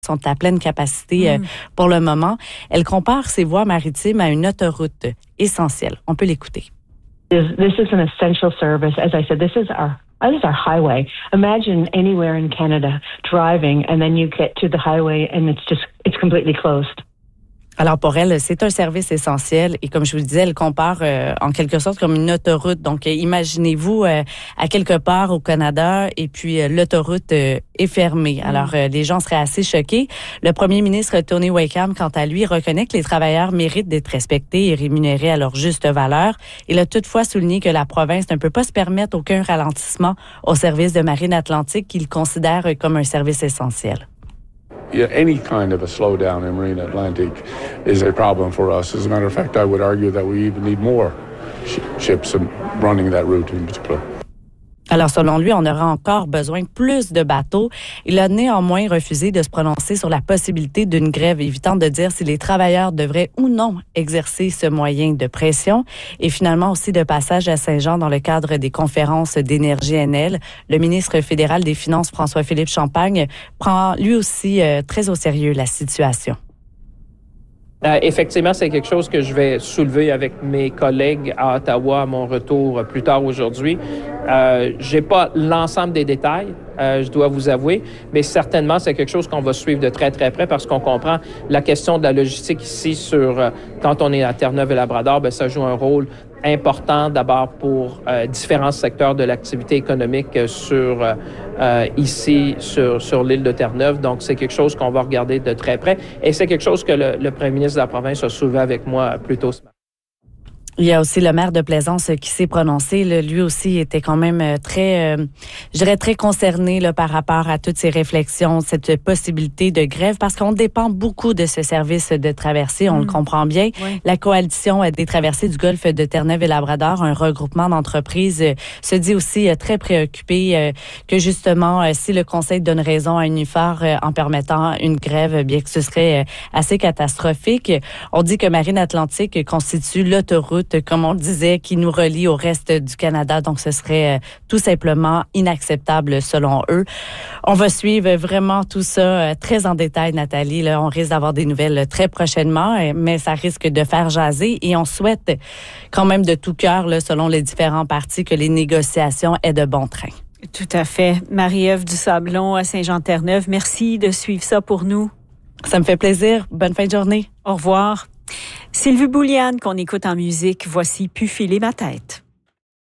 sont à pleine capacité pour le moment. Elle compare ces voies maritimes à une autoroute essentielle. On peut l'écouter. This is an essential service. As I said, this is our highway. Imagine anywhere in Canada driving and then you get to the highway and it's completely closed. Alors pour elle, c'est un service essentiel et comme je vous le disais, elle compare en quelque sorte comme une autoroute. Donc imaginez-vous à quelque part au Canada et puis l'autoroute est fermée. Alors les gens seraient assez choqués. Le premier ministre Tony Wakeham, quant à lui, reconnaît que les travailleurs méritent d'être respectés et rémunérés à leur juste valeur. Il a toutefois souligné que la province ne peut pas se permettre aucun ralentissement au service de Marine Atlantique qu'il considère comme un service essentiel. Yeah, any kind of a slowdown in Marine Atlantic is a problem for us. As a matter of fact, I would argue that we even need more ships running that route in particular. Alors, selon lui, on aura encore besoin de plus de bateaux. Il a néanmoins refusé de se prononcer sur la possibilité d'une grève, évitant de dire si les travailleurs devraient ou non exercer ce moyen de pression. Et finalement aussi de passage à Saint-Jean dans le cadre des conférences d'Énergie NL. Le ministre fédéral des Finances, François-Philippe Champagne, prend lui aussi très au sérieux la situation. Effectivement, c'est quelque chose que je vais soulever avec mes collègues à Ottawa à mon retour plus tard aujourd'hui. J'ai pas l'ensemble des détails, je dois vous avouer, mais certainement, c'est quelque chose qu'on va suivre de très, très près parce qu'on comprend la question de la logistique ici quand on est à Terre-Neuve et Labrador, ça joue un rôle important d'abord pour différents secteurs de l'activité économique ici sur l'île de Terre-Neuve. Donc, c'est quelque chose qu'on va regarder de très près. Et c'est quelque chose que le premier ministre de la province a soulevé avec moi plus tôt ce matin. Il y a aussi le maire de Plaisance qui s'est prononcé. Lui aussi était quand même très concerné par rapport à toutes ces réflexions, cette possibilité de grève, parce qu'on dépend beaucoup de ce service de traversée, on le comprend bien. Oui. La coalition des traversées du golfe de Terre-Neuve et Labrador, un regroupement d'entreprises, se dit aussi très préoccupé que justement, si le Conseil donne raison à Unifor en permettant une grève, bien que ce serait assez catastrophique. On dit que Marine Atlantique constitue l'autoroute, comme on le disait, qui nous relie au reste du Canada. Donc, ce serait tout simplement inacceptable selon eux. On va suivre vraiment tout ça très en détail, Nathalie. Là, on risque d'avoir des nouvelles très prochainement, mais ça risque de faire jaser. Et on souhaite quand même de tout cœur, selon les différents partis, que les négociations aient de bon train. Tout à fait. Marie-Ève Dusablon à Saint-Jean-Terre-Neuve, merci de suivre ça pour nous. Ça me fait plaisir. Bonne fin de journée. Au revoir. Sylvie Bouliane qu'on écoute en musique. Voici Pu filer ma tête.